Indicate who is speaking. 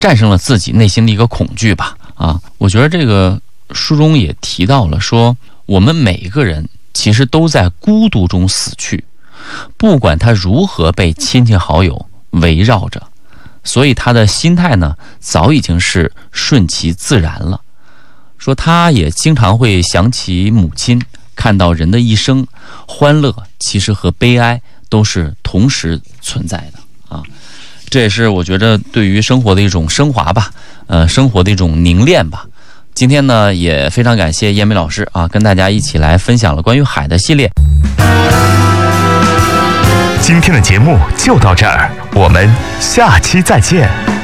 Speaker 1: 战胜了自己内心的一个恐惧吧。我觉得这个书中也提到了说，我们每一个人其实都在孤独中死去，不管他如何被亲戚好友围绕着，所以他的心态呢，早已经是顺其自然了。说他也经常会想起母亲，看到人的一生，欢乐其实和悲哀都是同时存在的这也是我觉得对于生活的一种升华吧，生活的一种凝练吧。今天呢，也非常感谢燕梅老师跟大家一起来分享了关于海的系列。
Speaker 2: 今天的节目就到这儿，我们下期再见。